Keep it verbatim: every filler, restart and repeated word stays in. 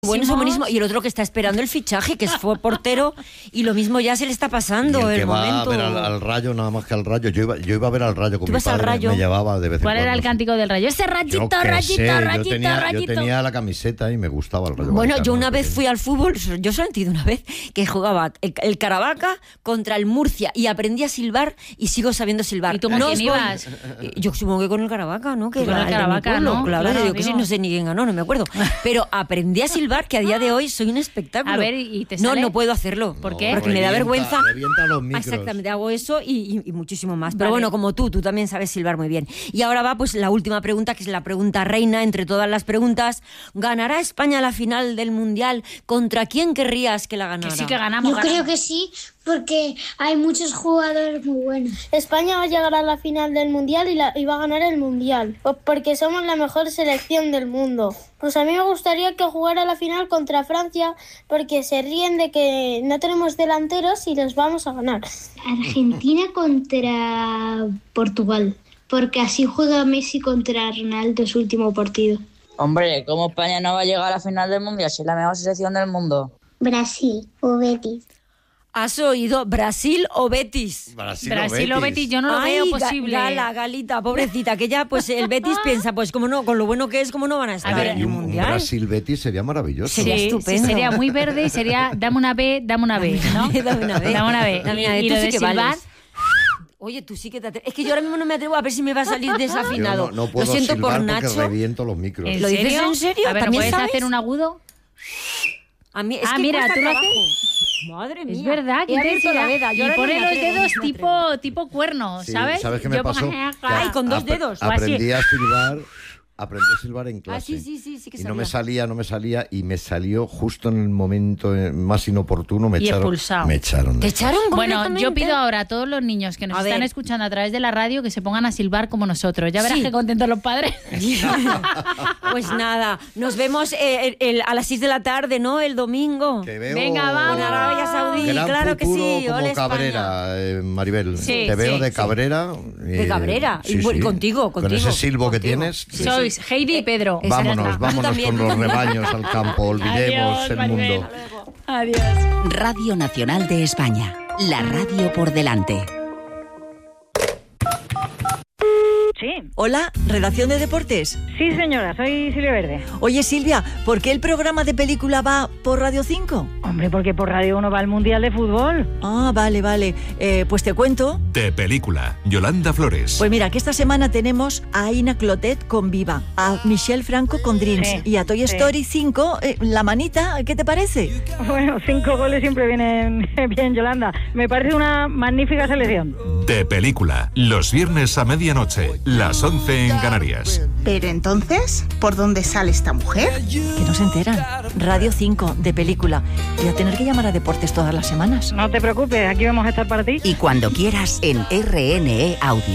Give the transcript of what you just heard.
Bueno, eso buenísimo. Y el otro que está esperando el fichaje, que fue portero, y lo mismo ya se le está pasando. Y el que el va momento. a ver al, al Rayo, nada más que al Rayo. Yo iba, yo iba a ver al Rayo con ¿Tú mi vas al padre, Rayo? me llevaba de vez en ¿Cuál cuando. era el cántico del Rayo? Ese rayito, Yo qué rayito, sé, rayito, yo tenía, rayito. Yo tenía la camiseta y me gustaba el Rayo Bueno, Vallecano, yo una vez pequeño. fui al fútbol, yo solo he ido una vez, que jugaba el, el Caravaca contra el Murcia y aprendí a silbar y sigo sabiendo silbar. ¿Y tú con No quién os ibas? voy- Yo supongo que con el Caravaca, ¿no? Que Tú con era el de mi Caravaca, pueblo, ¿no? Claro, Claro, yo que sí, digo. no sé ni quién ganó, no me acuerdo. Pero aprendí a silbar, que a día de hoy soy un espectáculo. A ver, ¿y te No, sale? no puedo hacerlo. ¿Por No, qué? Porque me da revienta- vergüenza. revienta los micros. Exactamente, hago eso y, y- y muchísimo más. Pero Vale. bueno, como tú, tú también sabes silbar muy bien. Y ahora va pues la última pregunta, que es la pregunta reina entre todas las preguntas. ¿Ganará España la final del Mundial? ¿Contra quién querrías que la ganara? Que sí que ganamos. Yo creo ganamos. que sí, porque hay muchos jugadores muy buenos. España va a llegar a la final del Mundial y, la, y va a ganar el Mundial, pues porque somos la mejor selección del mundo. Pues a mí me gustaría que jugara la final contra Francia, porque se ríen de que no tenemos delanteros y los vamos a ganar. Argentina contra Portugal, porque así juega Messi contra Ronaldo su último partido. Hombre, ¿cómo España no va a llegar a la final del Mundial si es la mejor selección del mundo? Brasil o Betis. ¿Has oído Brasil o Betis? Brasil, Brasil o Betis, yo no lo Ay, veo Ga- posible. Gala, Galita, pobrecita, que ya pues el Betis piensa, pues como no, con lo bueno que es, como no van a estar A ver, en Y el un, un Mundial. Brasil-Betis sería maravilloso. Sería Sí, estupendo. sí, sería muy verde y sería dame una B, dame una B, ¿no? Dame una B. Dame una B. Dame una B. Y, y Tú lo sí de que silbar, vales. Oye, tú sí que te atreves. Es que yo ahora mismo no me atrevo a ver si me va a salir Yo desafinado. no, no puedo lo siento por silbar porque Nacho. reviento los micros. ¿en ¿Lo dices serio? en serio? A ver, ¿no ¿También puedes sabes? hacer un agudo? A mí es Ah, que mira, cuesta tú lo trabajo. haces. Madre mía. Es verdad, He que abierto la veda. Yo Y ahora pone ni me los atrevo, dedos ni me tipo, atrevo. tipo cuernos, Sí, ¿sabes? ¿Sabes qué me Yo pasó? pongo- Que Ay, con dos apre- dedos, o así. Aprendí a silbar, aprendí a silbar en clase. Ah, sí, sí, sí, sí que y no sabía. me salía, no me salía, y me salió justo en el momento eh, más inoportuno, me Y echaron. expulsado. Me echaron. ¿Te de echaron Bueno, completamente? yo pido ahora a todos los niños que nos A están ver. escuchando a través de la radio que se pongan a silbar como nosotros. Ya verás Sí. qué contentos los padres. Pues nada, nos vemos eh, el- el- a las seis de la tarde, ¿no? El domingo. Te veo Venga, vamos. Con Arabia Saudí, gran claro que futuro sí. como Ole, España. Cabrera, eh, Maribel. Sí, Te veo sí, de sí. Cabrera. De eh, Cabrera. Y bueno, contigo, Con contigo, ese silbo que contigo. tienes. Sí, Sois Heidi y Pedro. Esa ya Vámonos, está. vámonos Tú también, con tú los también. rebaños al campo. Olvidemos Adiós, el Maribel. mundo. Adiós. Radio Nacional de España. La radio por delante. Sí, Hola, redacción de deportes. sí señora, soy Silvia Verde. Oye Silvia, ¿por qué el programa de película va por Radio cinco? Hombre, porque por Radio uno va al Mundial de Fútbol. Ah, vale, vale. Eh, pues te cuento. De película, Yolanda Flores. Pues mira, que esta semana tenemos a Aina Clotet con Viva, a Michelle Franco con Dreams Sí, y a Toy sí. Story cinco, eh, La Manita, ¿qué te parece? Bueno, cinco goles siempre vienen bien, Yolanda. Me parece una magnífica selección. De película, los viernes a medianoche, las once en Canarias. Pero entonces, ¿por dónde sale esta mujer? Que no se enteran. Radio cinco, de película. Voy a tener que llamar a deportes todas las semanas. No te preocupes, aquí vamos a estar para ti. Y cuando quieras en R N E Audio.